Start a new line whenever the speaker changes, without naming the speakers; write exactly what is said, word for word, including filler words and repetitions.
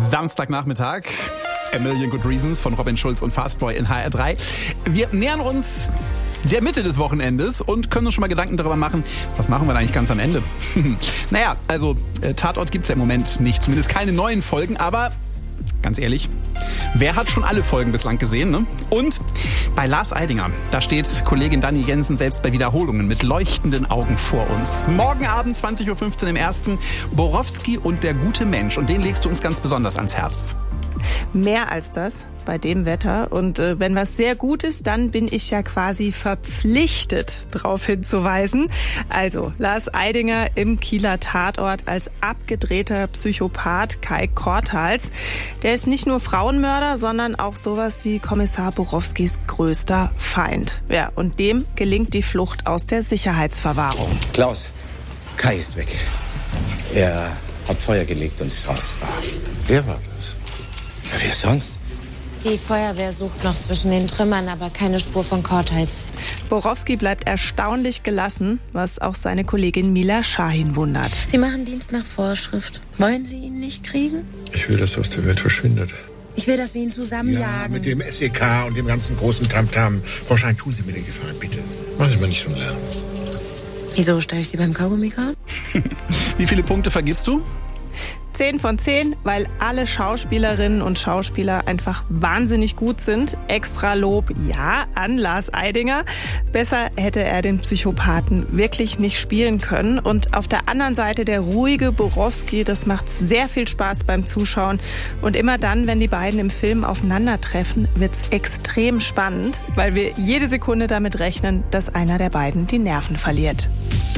Samstagnachmittag. A Million Good Reasons von Robin Schulz und Fastboy in H R drei. Wir nähern uns der Mitte des Wochenendes und können uns schon mal Gedanken darüber machen, was machen wir da eigentlich ganz am Ende? Naja, also äh, Tatort gibt's ja im Moment nicht, zumindest keine neuen Folgen, aber ganz ehrlich, wer hat schon alle Folgen bislang gesehen, ne? Und bei Lars Eidinger, da steht Kollegin Dani Jensen selbst bei Wiederholungen mit leuchtenden Augen vor uns. Morgen Abend zwanzig Uhr fünfzehn im ersten Borowski und der gute Mensch. Und den legst du uns ganz besonders ans Herz.
Mehr als das bei dem Wetter. Und äh, wenn was sehr gut ist, dann bin ich ja quasi verpflichtet, darauf hinzuweisen. Also Lars Eidinger im Kieler Tatort als abgedrehter Psychopath Kai Korthals. Der ist nicht nur Frauenmörder, sondern auch sowas wie Kommissar Borowskis größter Feind. Ja, und dem gelingt die Flucht aus der Sicherheitsverwahrung.
Klaus, Kai ist weg. Er hat Feuer gelegt und ist raus.
Ach, wer war das?
Ja, wer sonst?
Die Feuerwehr sucht noch zwischen den Trümmern, aber keine Spur von Korthals.
Borowski bleibt erstaunlich gelassen, was auch seine Kollegin Mila Shahin wundert.
Sie machen Dienst nach Vorschrift. Wollen Sie ihn nicht kriegen?
Ich will, dass er aus der Welt verschwindet.
Ich will, dass wir ihn zusammenjagen.
Ja, mit dem S E K und dem ganzen großen Tamtam. Frau Schein, tun Sie mir den Gefallen, bitte. Machen Sie mir nicht so einen Lärm.
Wieso stelle ich Sie beim Kaugummi kauen?
Wie viele Punkte vergibst du?
zehn von zehn, weil alle Schauspielerinnen und Schauspieler einfach wahnsinnig gut sind. Extra Lob, ja, an Lars Eidinger. Besser hätte er den Psychopathen wirklich nicht spielen können. Und auf der anderen Seite der ruhige Borowski, das macht sehr viel Spaß beim Zuschauen. Und immer dann, wenn die beiden im Film aufeinandertreffen, wird's extrem spannend, weil wir jede Sekunde damit rechnen, dass einer der beiden die Nerven verliert.